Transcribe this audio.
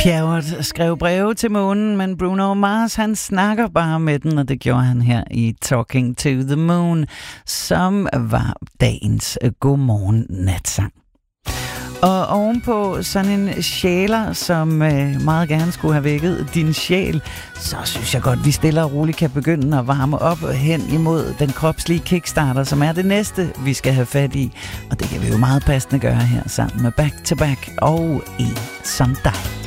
Pierrot skrev breve til månen, men Bruno Mars, han snakker bare med den, og det gjorde han her i Talking to the Moon, som var dagens godmorgen natsang. Og ovenpå sådan en sjæler, som meget gerne skulle have vækket din sjæl, så synes jeg godt, vi stille og roligt kan begynde at varme op hen imod den kropslige kickstarter, som er det næste, vi skal have fat i. Og det kan vi jo meget passende gøre her sammen med Back to Back og En som dig.